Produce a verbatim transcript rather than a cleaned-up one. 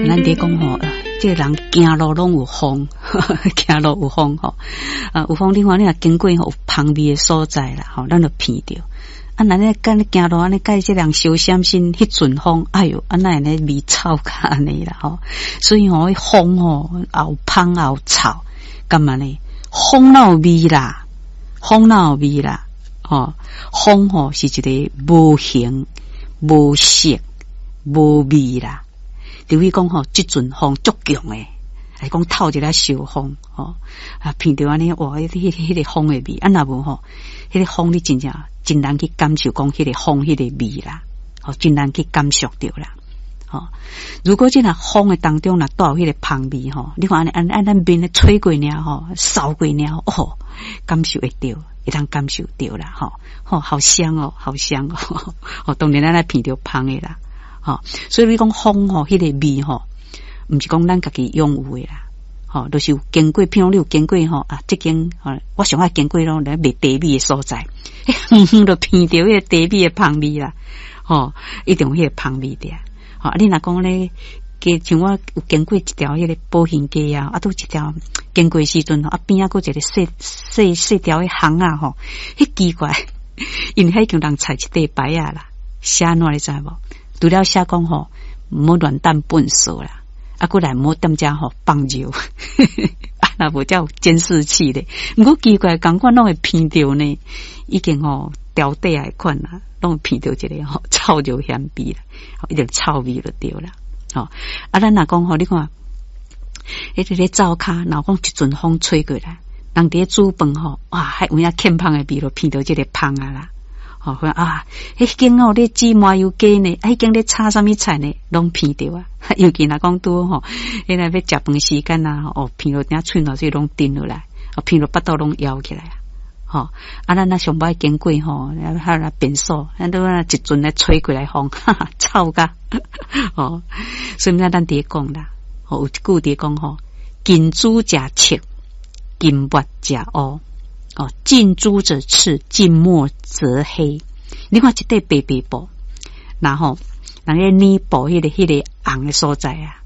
咱伫讲吼，这个人行路拢有风，行路有风吼，啊有风，你看你若经过吼有芳味的所在啦，吼，咱就闻着。啊，咱咧干咧行路安尼，介这人小小心，迄阵风，哎哟，啊那安尼味臭甲安尼啦吼，所以吼，风吼又芳又臭，干嘛呢？风哪有味啦，风哪有味啦，吼，风吼是一个无形、无色、无味啦。比如讲吼，即阵风足强诶，来讲透一个小风吼，啊，闻着安尼哇，迄迄迄个风诶味，啊若无吼，迄个风你真正真难去感受讲迄个风迄个味啦，吼，真难去感受着啦，吼。如果即若风诶当中若带有迄个芳味吼，你看安尼按按咱面咧吹过尔吼，扫过尔哦，感受会着，会当感受着啦，吼，吼，好香哦，好香哦，哦，当然咱来闻着芳诶啦。吼，所以你讲风吼，迄个味吼，毋是讲咱家己拥有诶啦，吼，都是有经过，譬如你有经过吼啊，即间吼，我上爱经过咯，来卖茶米诶所在，远远就闻着迄个茶米诶芳味啦，吼，一定有迄个芳味的，吼，你若讲咧，加像我有经过一条迄个保险街啊，啊，拄一条经过时阵吼，啊边啊佫一个细细细条诶巷啊吼，迄奇怪，因迄叫人踩一块牌啊啦，写安怎你知无？除了写讲吼，唔好乱弹粪扫啦，啊，过来唔好踮遮吼放尿，啊，那无叫监视器咧。不过奇怪，感觉拢会闻到呢，已经吼掉底来款啦，拢会闻到一个吼臭就香味啦，一点臭味就对啦。吼，啊，咱若讲吼，你看，迄个咧灶骹，若讲一阵风吹过来，人伫煮饭吼，哇，还有影欠芳诶味咯，闻到即个芳啊啦。哦，啊，迄间哦咧煮麻油鸡呢，迄间咧炒啥物菜呢，拢闻到啊。尤其若讲拄吼，迄个要食饭时间啊，哦，闻到点喙内水拢顶落来，哦，闻到巴肚拢摇起来啊。吼，啊，咱那上摆经过吼，还有那便所，咱都那一阵咧吹过来风，哈哈，臭噶。哦，所以咱咱伫讲啦，哦，有一句伫讲吼，近朱者赤，近墨者乌。哦，近朱者赤，近墨则黑。你看一块白白布，然后人个泥布迄个迄个红的所在啊，